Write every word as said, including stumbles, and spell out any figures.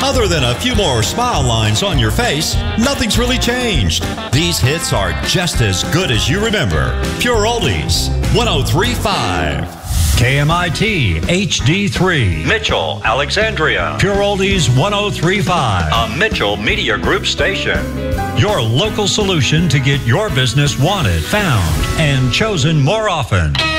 Other than a few more smile lines on your face, nothing's really changed. These hits are just as good as you remember. Pure Oldies, one oh three point five. K M I T H D three. Mitchell, Alexandria. Pure Oldies one oh three point five. A Mitchell Media Group station. Your local solution to get your business wanted, found, and chosen more often.